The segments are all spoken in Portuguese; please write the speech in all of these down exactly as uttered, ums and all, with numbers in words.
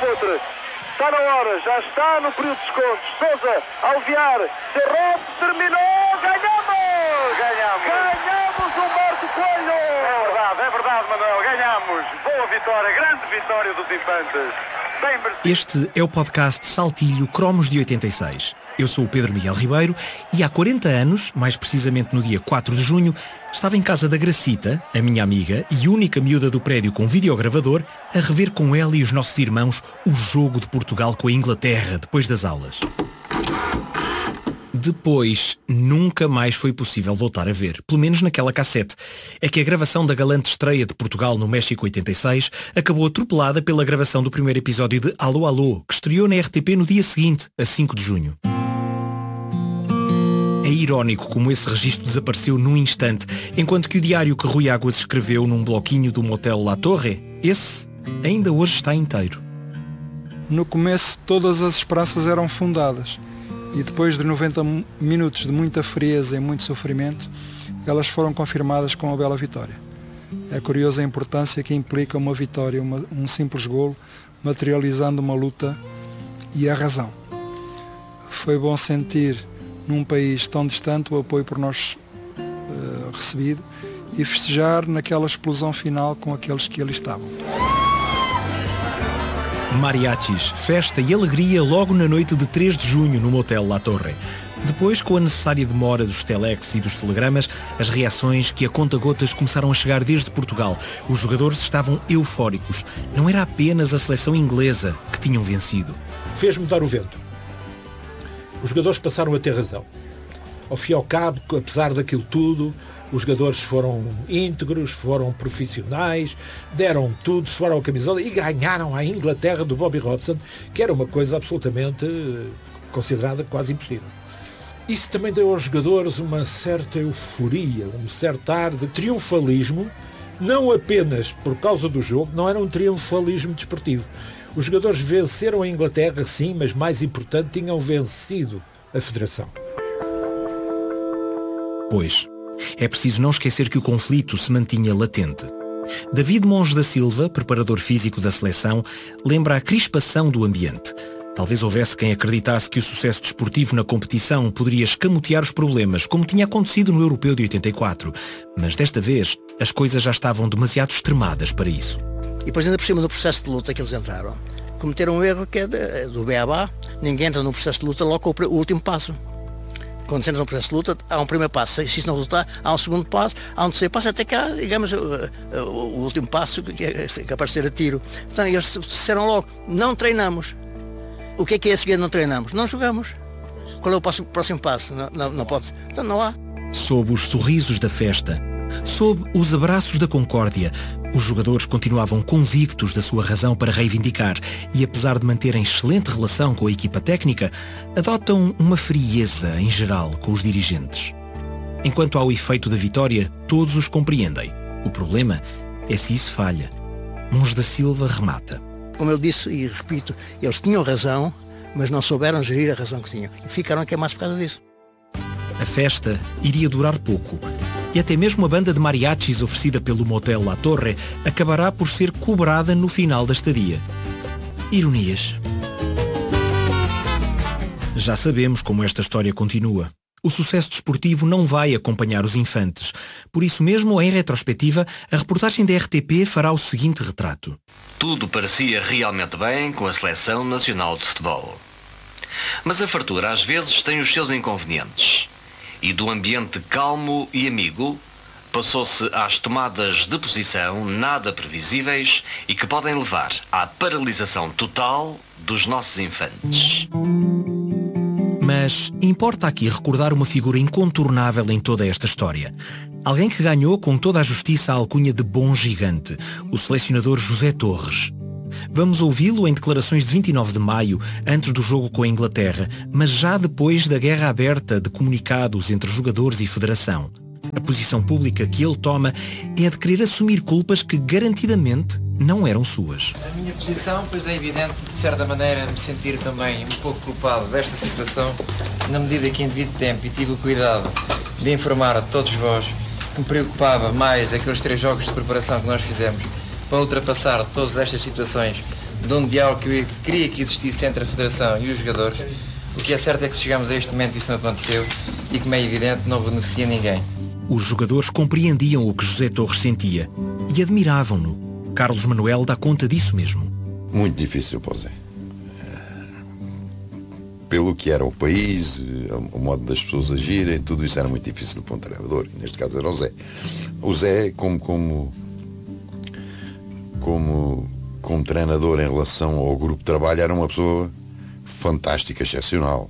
Abutre. Está na hora, já está no período de descontos. Sousa, Alvear, derrota, terminou, ganhamos! Ganhamos! Ganhamos o Marco Coelho! É verdade, é verdade, Manuel, ganhamos! Boa vitória, grande vitória dos Infantes. Bem merecido. Este é o podcast Saltilho Cromos de oitenta e seis. Eu sou o Pedro Miguel Ribeiro e há quarenta anos, mais precisamente no dia quatro de junho, estava em casa da Gracita, a minha amiga e única miúda do prédio com videogravador, a rever com ela e os nossos irmãos o jogo de Portugal com a Inglaterra, depois das aulas. Depois, nunca mais foi possível voltar a ver, pelo menos naquela cassete. É que a gravação da galante estreia de Portugal no México oitenta e seis acabou atropelada pela gravação do primeiro episódio de Alô Alô, que estreou na R T P no dia seguinte, a cinco de junho. É irónico como esse registro desapareceu num instante, enquanto que o diário que Rui Águas escreveu num bloquinho do motel La Torre, esse ainda hoje está inteiro. No começo todas as esperanças eram fundadas e depois de noventa minutos de muita frieza e muito sofrimento, elas foram confirmadas com uma bela vitória. É curiosa a importância que implica uma vitória, uma, um simples golo, materializando uma luta e a razão. Foi bom sentir num país tão distante o apoio por nós uh, recebido e festejar naquela explosão final com aqueles que ali estavam. Mariachis, festa e alegria logo na noite de três de junho no motel La Torre. Depois, com a necessária demora dos telex e dos telegramas, as reações que a conta-gotas começaram a chegar desde Portugal. Os jogadores estavam eufóricos. Não era apenas a seleção inglesa que tinham vencido. Fez mudar o vento. Os jogadores passaram a ter razão. Ao fim e ao cabo, apesar daquilo tudo, os jogadores foram íntegros, foram profissionais, deram tudo, suaram a camisola e ganharam a Inglaterra do Bobby Robson, que era uma coisa absolutamente considerada quase impossível. Isso também deu aos jogadores uma certa euforia, um certo ar de triunfalismo, não apenas por causa do jogo, não era um triunfalismo desportivo. Os jogadores venceram a Inglaterra, sim, mas mais importante, tinham vencido a Federação. Pois, é preciso não esquecer que o conflito se mantinha latente. David Monge da Silva, preparador físico da seleção, lembra a crispação do ambiente. Talvez houvesse quem acreditasse que o sucesso desportivo na competição poderia escamotear os problemas, como tinha acontecido no Europeu de oitenta e quatro. Mas desta vez, as coisas já estavam demasiado extremadas para isso. E depois ainda por cima do processo de luta que eles entraram, cometeram um erro que é de, do beabá. Ninguém entra no processo de luta logo com o, o último passo. Quando entras no processo de luta, há um primeiro passo. Se isso não resultar, há um segundo passo, há um terceiro passo, até cá, digamos, o, o, o último passo que é capaz de ser a tiro. Então eles disseram logo, não treinamos. O que é que é a seguir não treinamos? Não jogamos. Qual é o próximo, próximo passo? Não, não, não pode. Então não há. Sob os sorrisos da festa, sob os abraços da concórdia, os jogadores continuavam convictos da sua razão para reivindicar e, apesar de manterem excelente relação com a equipa técnica, adotam uma frieza em geral com os dirigentes. Enquanto ao efeito da vitória, todos os compreendem. O problema é se isso falha. Monge da Silva remata. Como eu disse e repito, eles tinham razão, mas não souberam gerir a razão que tinham. E ficaram a queimar-se por causa disso. A festa iria durar pouco. E até mesmo a banda de mariachis oferecida pelo motel La Torre acabará por ser cobrada no final da estadia. Ironias. Já sabemos como esta história continua. O sucesso desportivo não vai acompanhar os infantes. Por isso mesmo, em retrospectiva, a reportagem da R T P fará o seguinte retrato. Tudo parecia realmente bem com a Seleção Nacional de Futebol. Mas a fartura às vezes tem os seus inconvenientes. E do ambiente calmo e amigo, passou-se às tomadas de posição nada previsíveis e que podem levar à paralisação total dos nossos infantes. Mas importa aqui recordar uma figura incontornável em toda esta história. Alguém que ganhou com toda a justiça a alcunha de bom gigante, o selecionador José Torres. Vamos ouvi-lo em declarações de vinte e nove de maio, antes do jogo com a Inglaterra, mas já depois da guerra aberta de comunicados entre jogadores e federação. A posição pública que ele toma é a de querer assumir culpas que garantidamente não eram suas. A minha posição, pois é evidente, de certa maneira, me sentir também um pouco culpado desta situação, na medida que em devido tempo e tive o cuidado de informar a todos vós que me preocupava mais aqueles três jogos de preparação que nós fizemos para ultrapassar todas estas situações de um diálogo que eu queria que existisse entre a Federação e os jogadores. O que é certo é que se chegamos a este momento isso não aconteceu e, como é evidente, não beneficia ninguém. Os jogadores compreendiam o que José Torres sentia e admiravam-no. Carlos Manuel dá conta disso mesmo. Muito difícil para o Zé. Pelo que era o país, o modo das pessoas agirem, tudo isso era muito difícil para um treinador. Neste caso era o Zé. O Zé, como, como, como, como treinador em relação ao grupo de trabalho, era uma pessoa fantástica, excepcional.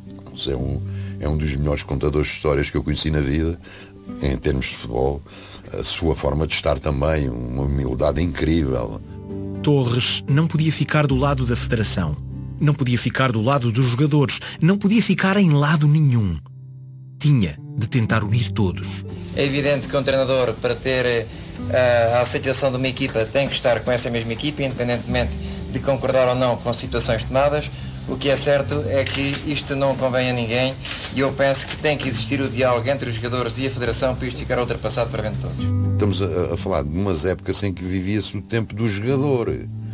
O Zé é um, é um dos melhores contadores de histórias que eu conheci na vida, em termos de futebol. A sua forma de estar também, uma humildade incrível. Torres não podia ficar do lado da Federação. Não podia ficar do lado dos jogadores, não podia ficar em lado nenhum. Tinha de tentar unir todos. É evidente que um treinador, para ter a, a aceitação de uma equipa, tem que estar com essa mesma equipa, independentemente de concordar ou não com situações tomadas. O que é certo é que isto não convém a ninguém e eu penso que tem que existir o diálogo entre os jogadores e a Federação para isto ficar ultrapassado para dentro de todos. Estamos a, a falar de umas épocas em que vivia-se o tempo do jogador.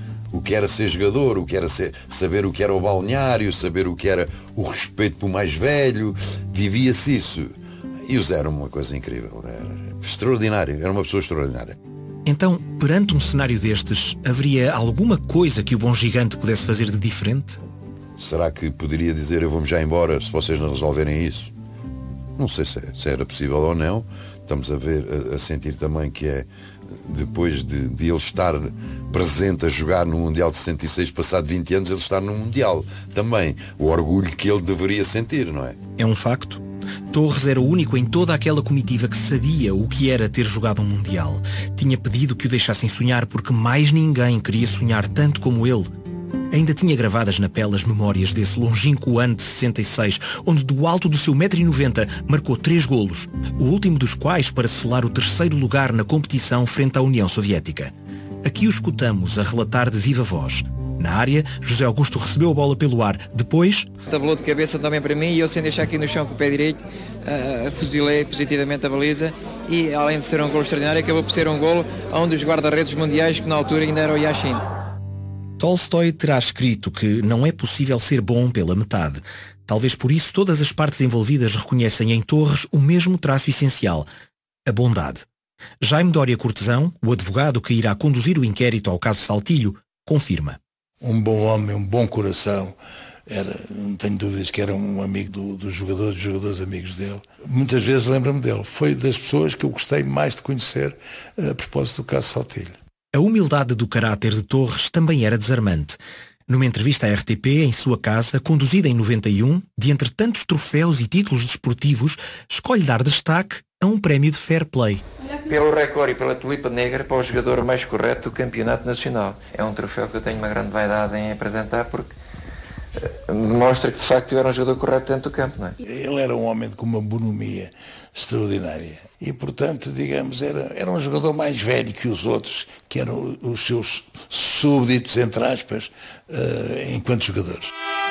O que era ser jogador, o que era ser, saber o que era o balneário, saber o que era o respeito pelo mais velho, vivia-se isso. E o Zé era uma coisa incrível, era extraordinário, era uma pessoa extraordinária. Então, perante um cenário destes, haveria alguma coisa que o Bom Gigante pudesse fazer de diferente? Será que poderia dizer eu vou-me já embora se vocês não resolverem isso? Não sei se, se era possível ou não. Estamos a ver, a, a sentir também que é depois de, de ele estar presente a jogar no Mundial de sessenta e seis, passado vinte anos, ele estar no Mundial. Também o orgulho que ele deveria sentir, não é? É um facto. Torres era o único em toda aquela comitiva que sabia o que era ter jogado um Mundial. Tinha pedido que o deixassem sonhar porque mais ninguém queria sonhar tanto como ele. Ainda tinha gravadas na pele as memórias desse longínquo ano de sessenta e seis, onde do alto do seu um metro e noventa marcou três golos, o último dos quais para selar o terceiro lugar na competição frente à União Soviética. Aqui o escutamos a relatar de viva voz. Na área, José Augusto recebeu a bola pelo ar. Depois... Tabelou de cabeça também para mim e eu, sem deixar aqui no chão com o pé direito, uh, fuzilei positivamente a baliza e, além de ser um golo extraordinário, acabou por ser um golo a um dos guarda-redes mundiais que na altura ainda era o Yashin. Tolstói terá escrito que não é possível ser bom pela metade. Talvez por isso todas as partes envolvidas reconhecem em Torres o mesmo traço essencial, a bondade. Jaime Dória Cortesão, o advogado que irá conduzir o inquérito ao caso Saltilho, confirma. Um bom homem, um bom coração, era, não tenho dúvidas que era um amigo do, dos jogadores, dos jogadores amigos dele. Muitas vezes lembro-me dele, foi das pessoas que eu gostei mais de conhecer a propósito do caso Saltilho. A humildade do caráter de Torres também era desarmante. Numa entrevista à R T P, em sua casa, conduzida em noventa e um, de entre tantos troféus e títulos desportivos, escolhe dar destaque a um prémio de fair play. Pelo recorde e pela tulipa negra para o jogador mais correto do campeonato nacional. É um troféu que eu tenho uma grande vaidade em apresentar porque demonstra que de facto eu era um jogador correto dentro do campo, não é? Ele era um homem com uma bonomia extraordinária e, portanto, digamos, era, era um jogador mais velho que os outros, que eram os seus súbditos, entre aspas, uh, enquanto jogadores.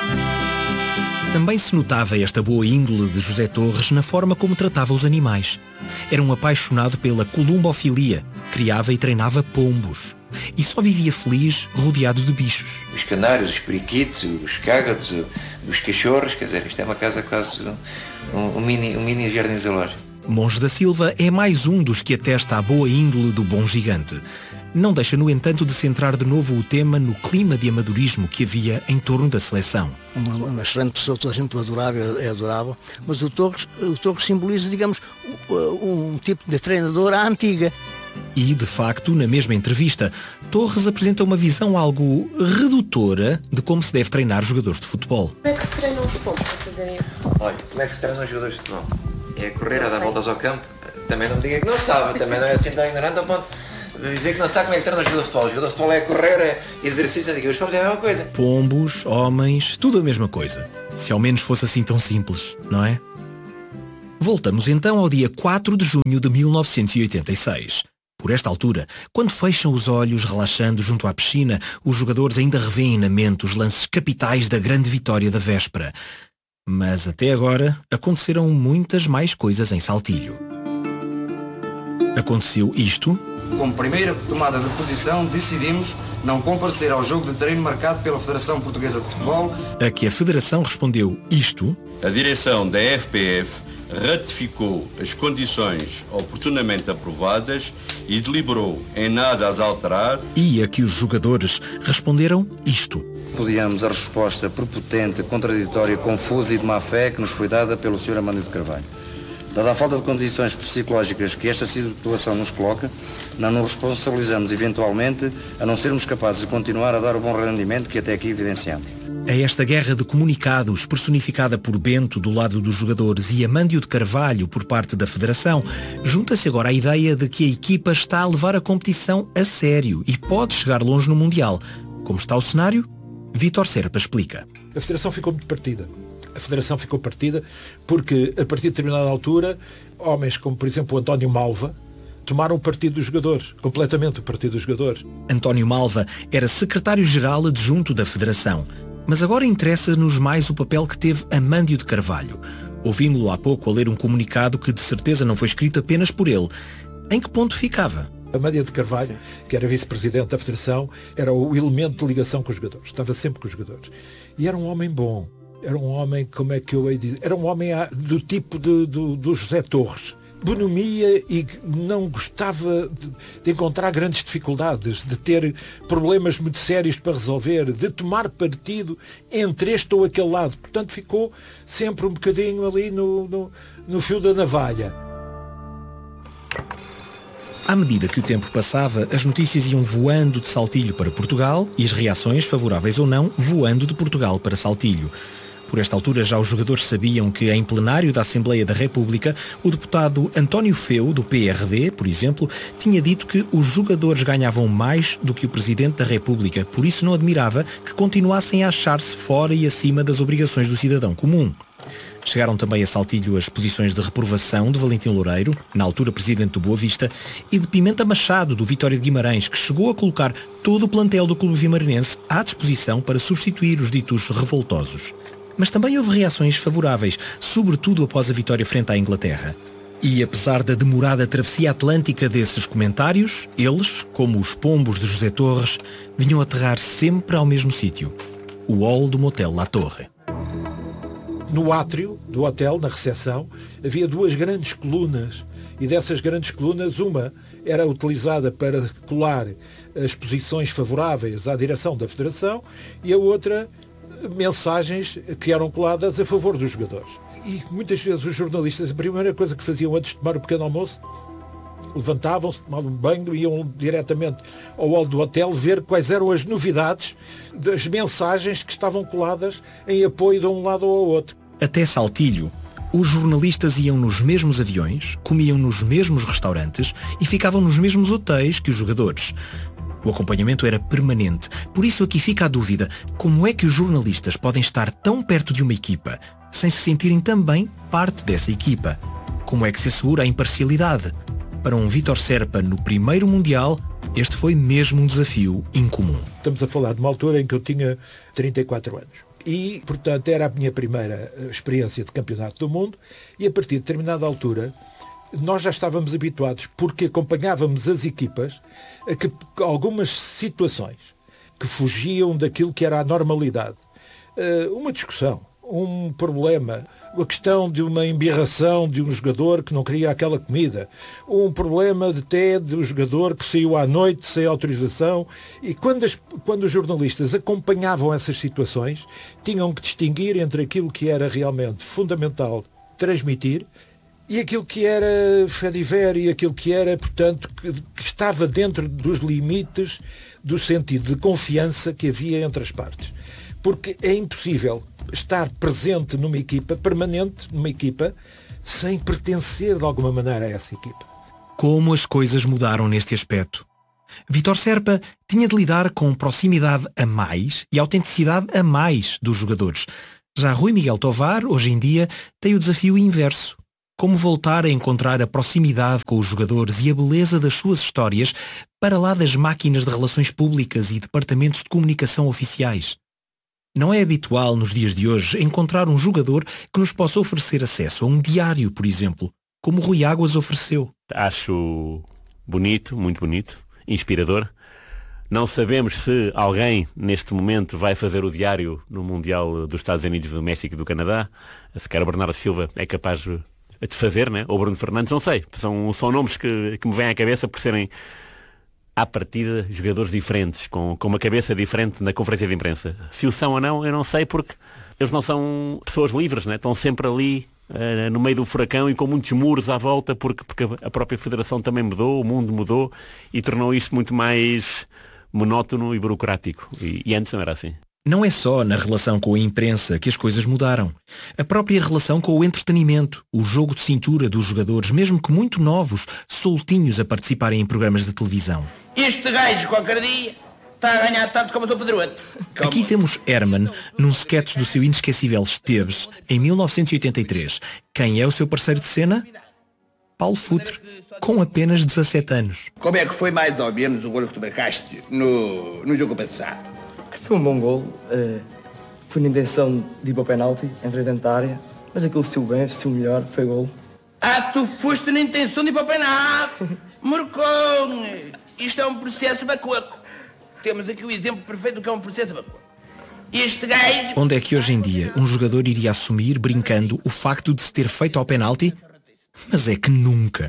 Também se notava esta boa índole de José Torres na forma como tratava os animais. Era um apaixonado pela columbofilia, criava e treinava pombos. E só vivia feliz rodeado de bichos. Os canários, os periquitos, os cágados, os cachorros, quer dizer, isto é uma casa quase um, um, mini, um mini jardim zoológico. Monge da Silva é mais um dos que atesta a boa índole do Bom Gigante. Não deixa, no entanto, de centrar de novo o tema no clima de amadorismo que havia em torno da seleção. Uma, uma excelente pessoa, toda a gente o adorava, é adorável, mas o Torres, o Torres simboliza, digamos, um, um tipo de treinador à antiga. E, de facto, na mesma entrevista, Torres apresenta uma visão algo redutora de como se deve treinar jogadores de futebol. Como é que se treinam os poucos para fazerem isso? Olha, como é que se treinam os jogadores de futebol? É correr, a dar voltas ao campo. Também não me diga que não sabe, também não é assim tão ignorante ao ponto de dizer que não sabe como é que treina os jogadores de futebol. Os jogadores de futebol é correr, é exercício, não diga, os pombos é a mesma coisa. Pombos, homens, tudo a mesma coisa. Se ao menos fosse assim tão simples, não é? Voltamos então ao dia quatro de junho de mil novecentos e oitenta e seis. Por esta altura, quando fecham os olhos relaxando junto à piscina, os jogadores ainda revêem na mente os lances capitais da grande vitória da véspera. Mas até agora aconteceram muitas mais coisas em Saltilho. Aconteceu isto. Como primeira tomada de posição, decidimos não comparecer ao jogo de treino marcado pela Federação Portuguesa de Futebol. A que a Federação respondeu isto. A direção da F P F ratificou as condições oportunamente aprovadas e deliberou em nada as alterar. E a que os jogadores responderam isto. Podíamos a resposta prepotente, contraditória, confusa e de má fé que nos foi dada pelo senhor Amândio de Carvalho. Dada a falta de condições psicológicas que esta situação nos coloca, não nos responsabilizamos eventualmente a não sermos capazes de continuar a dar o bom rendimento que até aqui evidenciamos. A esta guerra de comunicados personificada por Bento do lado dos jogadores e Amândio de Carvalho por parte da Federação, junta-se agora a ideia de que a equipa está a levar a competição a sério e pode chegar longe no Mundial. Como está o cenário? Vítor Serpa explica. A Federação ficou muito partida. A Federação ficou partida porque, a partir de determinada altura, homens como, por exemplo, o António Malva, tomaram o partido dos jogadores, completamente o partido dos jogadores. António Malva era secretário-geral adjunto da Federação, mas agora interessa-nos mais o papel que teve Amândio de Carvalho. Ouvimos-lo há pouco a ler um comunicado que de certeza não foi escrito apenas por ele. Em que ponto ficava? Amândio de Carvalho, sim, que era vice-presidente da Federação, era o elemento de ligação com os jogadores, estava sempre com os jogadores. E era um homem bom. Era um homem, como é que eu hei de dizer? Era um homem do tipo de, do, do José Torres. Bonomia e não gostava de, de encontrar grandes dificuldades, de ter problemas muito sérios para resolver, de tomar partido entre este ou aquele lado. Portanto, ficou sempre um bocadinho ali no, no, no fio da navalha. À medida que o tempo passava, as notícias iam voando de Saltilho para Portugal e as reações, favoráveis ou não, voando de Portugal para Saltilho. Por esta altura já os jogadores sabiam que em plenário da Assembleia da República o deputado António Feu, do P R D, por exemplo, tinha dito que os jogadores ganhavam mais do que o Presidente da República, por isso não admirava que continuassem a achar-se fora e acima das obrigações do cidadão comum. Chegaram também a Saltilho as posições de reprovação de Valentim Loureiro, na altura presidente do Boa Vista, e de Pimenta Machado, do Vitória de Guimarães, que chegou a colocar todo o plantel do clube vimarinense à disposição para substituir os ditos revoltosos. Mas também houve reações favoráveis, sobretudo após a vitória frente à Inglaterra. E apesar da demorada travessia atlântica desses comentários, eles, como os pombos de José Torres, vinham aterrar sempre ao mesmo sítio, o hall do motel La Torre. No átrio do hotel, na recepção, havia duas grandes colunas e dessas grandes colunas uma era utilizada para colar as posições favoráveis à direção da Federação e a outra mensagens que eram coladas a favor dos jogadores. E muitas vezes os jornalistas, a primeira coisa que faziam antes de tomar o pequeno almoço, levantavam-se, tomavam banho e iam diretamente ao hall do hotel ver quais eram as novidades das mensagens que estavam coladas em apoio de um lado ou ao outro. Até Saltilho, os jornalistas iam nos mesmos aviões, comiam nos mesmos restaurantes e ficavam nos mesmos hotéis que os jogadores. O acompanhamento era permanente, por isso aqui fica a dúvida, como é que os jornalistas podem estar tão perto de uma equipa sem se sentirem também parte dessa equipa? Como é que se assegura a imparcialidade? Para um Vítor Serpa no primeiro Mundial, este foi mesmo um desafio incomum. Estamos a falar de uma altura em que eu tinha trinta e quatro anos. E, portanto, era a minha primeira experiência de campeonato do mundo e a partir de determinada altura nós já estávamos habituados, porque acompanhávamos as equipas, a que algumas situações que fugiam daquilo que era a normalidade. Uma discussão, um problema, a questão de uma embirração de um jogador que não queria aquela comida, um problema de até de um jogador que saiu à noite sem autorização, e quando, as, quando os jornalistas acompanhavam essas situações, tinham que distinguir entre aquilo que era realmente fundamental transmitir e aquilo que era fediver e aquilo que era, portanto, que, que estava dentro dos limites do sentido de confiança que havia entre as partes. Porque é impossível estar presente numa equipa, permanente numa equipa, sem pertencer de alguma maneira a essa equipa. Como as coisas mudaram neste aspecto. Vítor Serpa tinha de lidar com proximidade a mais e autenticidade a mais dos jogadores. Já Rui Miguel Tovar, hoje em dia, tem o desafio inverso. Como voltar a encontrar a proximidade com os jogadores e a beleza das suas histórias para lá das máquinas de relações públicas e departamentos de comunicação oficiais. Não é habitual nos dias de hoje encontrar um jogador que nos possa oferecer acesso a um diário, por exemplo, como o Rui Águas ofereceu. Acho bonito, muito bonito, inspirador. Não sabemos se alguém, neste momento, vai fazer o diário no Mundial dos Estados Unidos, do México e do Canadá. Se calhar o Bernardo Silva é capaz de fazer, né? Ou Bruno Fernandes, não sei. São, são nomes que, que me vêm à cabeça por serem, à partida, jogadores diferentes, com, com uma cabeça diferente na conferência de imprensa. Se o são ou não, eu não sei, porque eles não são pessoas livres, né? Estão sempre ali uh, no meio do furacão e com muitos muros à volta, porque, porque a própria Federação também mudou, o mundo mudou e tornou isto muito mais monótono e burocrático. E, e antes não era assim. Não é só na relação com a imprensa que as coisas mudaram. A própria relação com o entretenimento, o jogo de cintura dos jogadores, mesmo que muito novos, soltinhos a participarem em programas de televisão. Este gajo, qualquer dia, está a ganhar tanto como o seu Pedroto. Aqui temos Herman, num sketch do seu inesquecível Esteves, em mil novecentos e oitenta e três. Quem é o seu parceiro de cena? Paulo Futre, com apenas dezassete anos. Como é que foi mais ou menos o golo que tu marcaste no, no jogo passado? Foi um bom gol. Uh, foi na intenção de ir para o penalti, entrei dentro da área, mas aquilo se bem, se melhor, foi gol. Ah, tu foste na intenção de ir para o penalti. Morcão, isto é um processo bacoco. Temos aqui o exemplo perfeito do que é um processo bacoco. Este gajo... Onde é que hoje em dia um jogador iria assumir, brincando, o facto de se ter feito ao penalti? Mas é que nunca.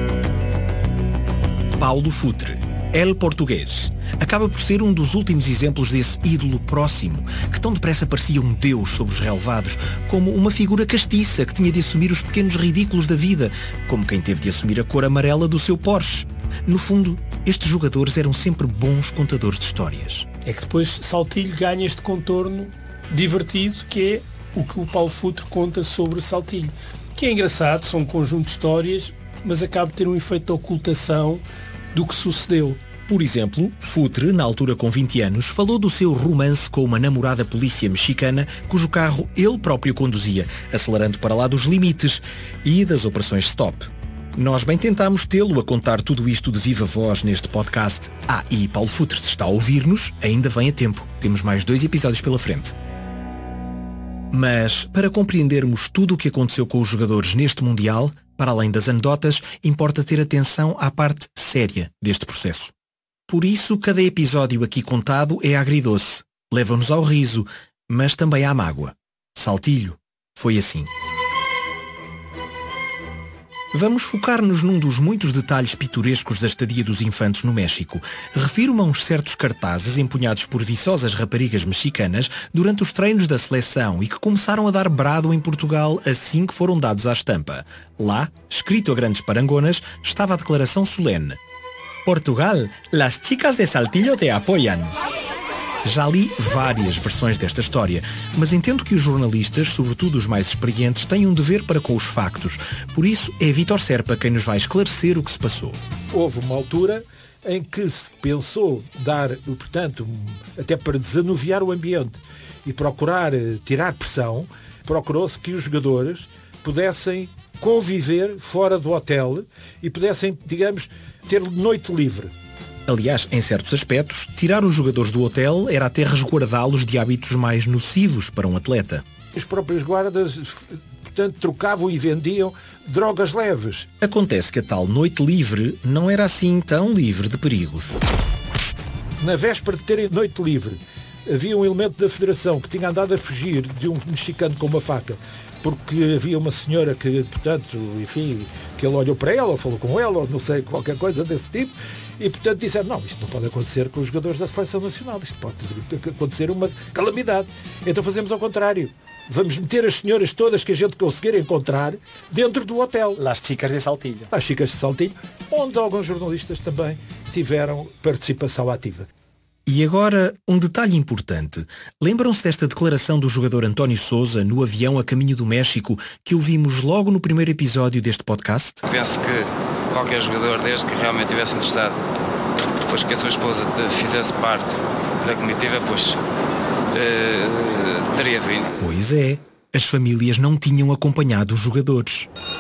Paulo Futre, El Português, acaba por ser um dos últimos exemplos desse ídolo próximo, que tão depressa parecia um deus sobre os relevados, como uma figura castiça que tinha de assumir os pequenos ridículos da vida, como quem teve de assumir a cor amarela do seu Porsche. No fundo, estes jogadores eram sempre bons contadores de histórias. É que depois Saltilho ganha este contorno divertido, que é o que o Paulo Futre conta sobre Saltilho. Que é engraçado, são um conjunto de histórias, mas acaba de ter um efeito de ocultação do que sucedeu. Por exemplo, Futre, na altura com vinte anos, falou do seu romance com uma namorada polícia mexicana cujo carro ele próprio conduzia, acelerando para lá dos limites, e das operações stop. Nós bem tentámos tê-lo a contar tudo isto de viva voz neste podcast. Ah, e Paulo Futre, se está a ouvir-nos, ainda vem a tempo. Temos mais dois episódios pela frente. Mas, para compreendermos tudo o que aconteceu com os jogadores neste Mundial, para além das anedotas, importa ter atenção à parte séria deste processo. Por isso, cada episódio aqui contado é agridoce. Leva-nos ao riso, mas também à mágoa. Saltilho foi assim. Vamos focar-nos num dos muitos detalhes pitorescos da estadia dos infantes no México. Refiro-me a uns certos cartazes empunhados por viçosas raparigas mexicanas durante os treinos da seleção e que começaram a dar brado em Portugal assim que foram dados à estampa. Lá, escrito a grandes parangonas, estava a declaração solene. Portugal, las chicas de Saltillo te apoiam. Já li várias versões desta história, mas entendo que os jornalistas, sobretudo os mais experientes, têm um dever para com os factos. Por isso, é Vítor Serpa quem nos vai esclarecer o que se passou. Houve uma altura em que se pensou dar, portanto, até para desanuviar o ambiente e procurar tirar pressão, procurou-se que os jogadores pudessem conviver fora do hotel e pudessem, digamos, ter noite livre. Aliás, em certos aspectos, tirar os jogadores do hotel era até resguardá-los de hábitos mais nocivos para um atleta. Os próprios guardas, portanto, trocavam e vendiam drogas leves. Acontece que a tal noite livre não era assim tão livre de perigos. Na véspera de terem noite livre, havia um elemento da Federação que tinha andado a fugir de um mexicano com uma faca, porque havia uma senhora que, portanto, enfim, que ele olhou para ela, ou falou com ela, ou não sei, qualquer coisa desse tipo, e, portanto, disseram, não, isto não pode acontecer com os jogadores da Seleção Nacional, isto pode acontecer uma calamidade. Então fazemos ao contrário. Vamos meter as senhoras todas que a gente conseguir encontrar dentro do hotel. Las chicas de Saltillo. As chicas de Saltillo, onde alguns jornalistas também tiveram participação ativa. E agora, um detalhe importante. Lembram-se desta declaração do jogador António Sousa no avião a caminho do México que ouvimos logo no primeiro episódio deste podcast? Penso que qualquer jogador, desde que realmente estivesse interessado, depois que a sua esposa fizesse parte da comitiva, pois uh, teria vindo. Pois é, as famílias não tinham acompanhado os jogadores.